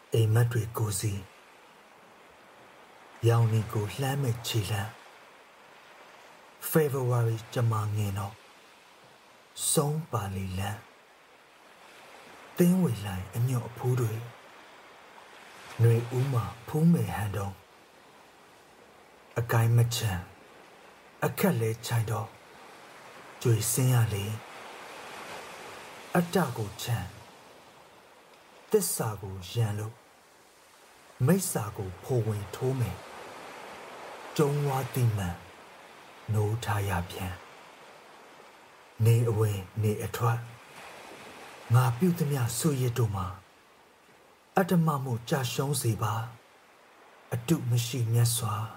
အိမ်မက်တွေကိုစီရောင်နီကိုလှမ်းမဲ့ခြေလှမ်း February ကြမှာငင်တော့ဆုံးပါလီလန်းသင်းဝေလိုက်အညွတ်အဖိုးတွေຫນွေဦးမှာဖုံးမယ်ဟန်တော့အကိုင်းမချမ်းအခက်လဲချိုင်တော့ကြွေစင်းရလေအတ္တကိုချမ်းသစ္စာကိုရန်လို့မိစ္ဆာကိုဖိုဝင်ထိုးမယ်ကျုံဝါတိမှန်နိုးထားရပြန်နေအဝင်နေအထွက်ငါပြုသမျှဆွရတို့မှာအတ္တမမှုကြာရှုံးစေပါအတုမရှိမြတ်စွာ